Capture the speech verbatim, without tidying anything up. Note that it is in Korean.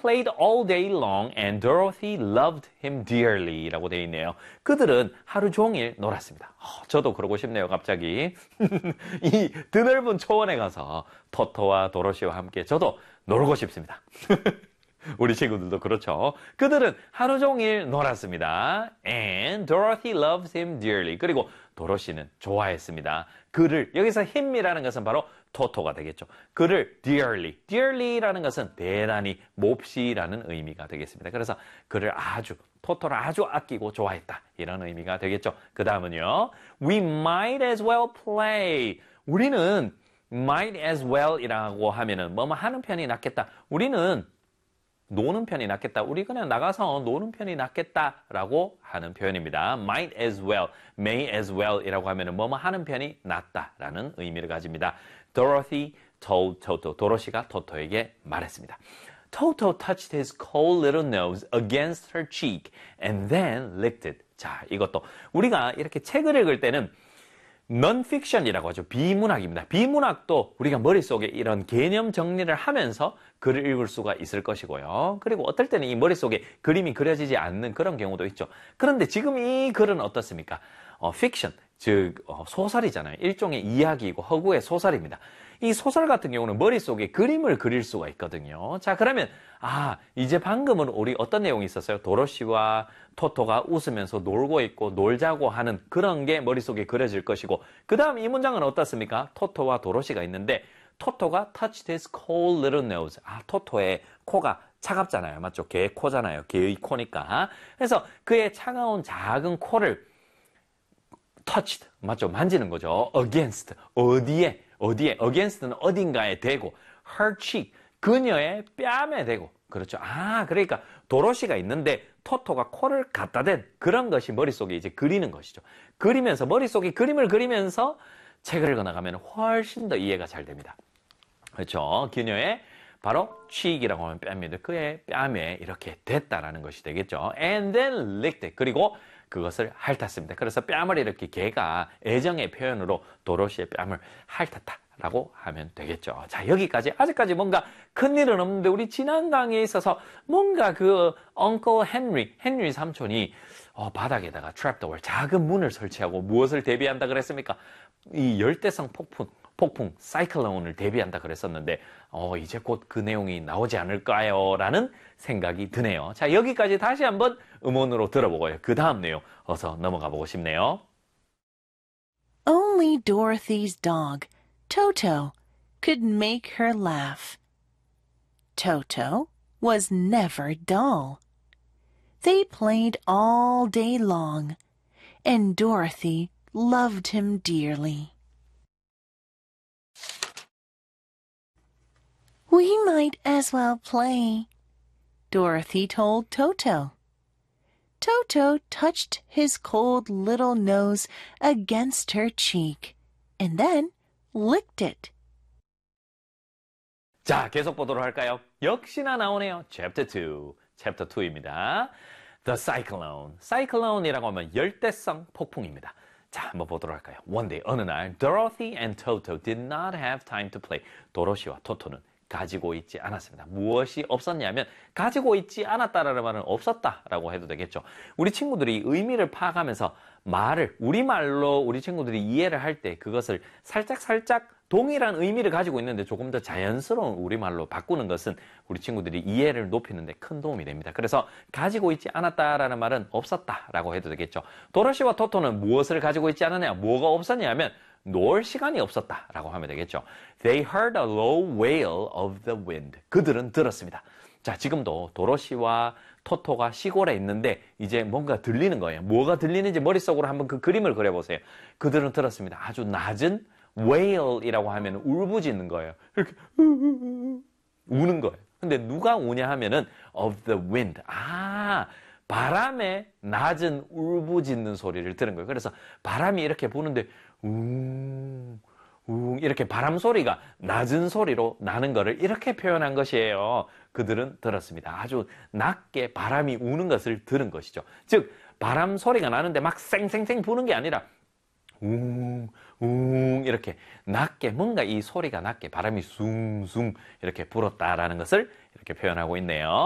played all day long and Dorothy loved him dearly 라고 되어 있네요. 그들은 하루 종일 놀았습니다. 어, 저도 그러고 싶네요, 갑자기. 이 드넓은 초원에 가서 토토와 도로시와 함께 저도 놀고 싶습니다. 우리 친구들도 그렇죠. 그들은 하루 종일 놀았습니다. And Dorothy loves him dearly. 그리고 도로시는 좋아했습니다. 그를, 여기서 him이라는 것은 바로 토토가 되겠죠. 그를 dearly, dearly라는 것은 대단히 몹시라는 의미가 되겠습니다. 그래서 그를 아주, 토토를 아주 아끼고 좋아했다. 이런 의미가 되겠죠. 그 다음은요. We might as well play. 우리는 might as well 이라고 하면은 뭐뭐 하는 편이 낫겠다. 우리는 노는 편이 낫겠다. 우리 그냥 나가서 노는 편이 낫겠다라고 하는 표현입니다. might as well, may as well 이라고 하면 뭐뭐 하는 편이 낫다라는 의미를 가집니다. Dorothy told Toto. 도로시가 토토에게 말했습니다. Toto touched his cold little nose against her cheek and then licked it. 자, 이것도 우리가 이렇게 책을 읽을 때는 non-fiction이라고 하죠. 비문학입니다. 비문학도 우리가 머릿속에 이런 개념 정리를 하면서 글을 읽을 수가 있을 것이고요. 그리고 어떨 때는 이 머릿속에 그림이 그려지지 않는 그런 경우도 있죠. 그런데 지금 이 글은 어떻습니까? 어, 픽션, 즉 어, 소설이잖아요. 일종의 이야기이고 허구의 소설입니다. 이 소설 같은 경우는 머릿속에 그림을 그릴 수가 있거든요. 자, 그러면 아, 이제 방금은 우리 어떤 내용이 있었어요? 도로시와 토토가 웃으면서 놀고 있고 놀자고 하는 그런 게 머릿속에 그려질 것이고, 그 다음 이 문장은 어떻습니까? 토토와 도로시가 있는데 토토가 touched his cold little nose. 아, 토토의 코가 차갑잖아요. 맞죠? 개의 코잖아요. 개의 코니까. 그래서 그의 차가운 작은 코를 touched, 맞죠? 만지는 거죠. against, 어디에, 어디에, against는 어딘가에 대고, her cheek, 그녀의 뺨에 대고. 그렇죠. 아, 그러니까 도로시가 있는데 토토가 코를 갖다 댄 그런 것이 머릿속에 이제 그리는 것이죠. 그리면서, 머릿속에 그림을 그리면서 책을 읽어나가면 훨씬 더 이해가 잘 됩니다. 그렇죠. 그녀의 바로 cheek이라고 하면 뺨인데 그의 뺨에 이렇게 댔다라는 것이 되겠죠. And then licked it. 그리고 그것을 핥았습니다. 그래서 뺨을 이렇게 개가 애정의 표현으로 도로시의 뺨을 핥았다라고 하면 되겠죠. 자, 여기까지 아직까지 뭔가 큰일은 없는데 우리 지난 강의에 있어서 뭔가 그 Uncle Henry, 헨리 삼촌이 어, 바닥에다가 트랩도어, 작은 문을 설치하고 무엇을 대비한다 그랬습니까? 이 열대성 폭풍, 폭풍, 사이클론을 대비한다 그랬었는데 어, 이제 곧 그 내용이 나오지 않을까요? 라는 생각이 드네요. 자, 여기까지 다시 한번 음원으로 들어보고요. 그 다음 내용 어서 넘어가 보고 싶네요. Only Dorothy's dog, Toto, could make her laugh. Toto was never dull. They played all day long, and Dorothy loved him dearly. We might as well play, Dorothy told Toto. Toto touched his cold little nose against her cheek and then licked it. 자, 계속 보도록 할까요? 역시나 나오네요. Chapter two. Chapter two입니다. The Cyclone. Cyclone이라고 하면 열대성 폭풍입니다. 자, 한번 보도록 할까요? One day, 어느 날, Dorothy and Toto did not have time to play. 도로시와 토토는 가지고 있지 않았습니다. 무엇이 없었냐면 가지고 있지 않았다라는 말은 없었다라고 해도 되겠죠. 우리 친구들이 의미를 파악하면서 말을 우리말로 우리 친구들이 이해를 할 때 그것을 살짝 살짝 동일한 의미를 가지고 있는데 조금 더 자연스러운 우리말로 바꾸는 것은 우리 친구들이 이해를 높이는 데 큰 도움이 됩니다. 그래서 가지고 있지 않았다라는 말은 없었다라고 해도 되겠죠. 도로시와 토토는 무엇을 가지고 있지 않았냐? 뭐가 없었냐 하면 놀 시간이 없었다라고 하면 되겠죠. They heard a low wail of the wind. 그들은 들었습니다. 자, 지금도 도로시와 토토가 시골에 있는데 이제 뭔가 들리는 거예요. 뭐가 들리는지 머릿속으로 한번 그 그림을 그려보세요. 그들은 들었습니다. 아주 낮은 wail이라고 하면 울부짖는 거예요. 이렇게 우는 거예요. 근데 누가 우냐 하면은 of the wind. 아, 바람의 낮은 울부짖는 소리를 들은 거예요. 그래서 바람이 이렇게 부는데 웅, 웅 이렇게 바람 소리가 낮은 소리로 나는 거를 이렇게 표현한 것이에요. 그들은 들었습니다. 아주 낮게 바람이 우는 것을 들은 것이죠. 즉 바람 소리가 나는데 막 쌩쌩쌩 부는 게 아니라 웅, 웅 이렇게 낮게 뭔가 이 소리가 낮게 바람이 숭숭 이렇게 불었다라는 것을 이렇게 표현하고 있네요.